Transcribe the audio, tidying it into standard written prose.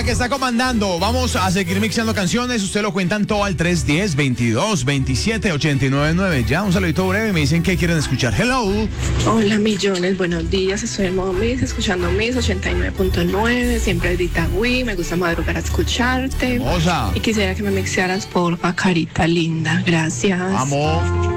la que está comandando. Vamos a seguir mixeando canciones. Usted lo cuentan todo al 310-22-27-899. Ya, un saludito breve. Me dicen que quieren escuchar. Hello. Hola, millones. Buenos días. Estoy en modo Mix, escuchando Mix 89.9. Siempre ahorita, me gusta madrugar a escucharte. Osa. Y quisiera que me mixearas, porfa, carita linda. Gracias. Vamos.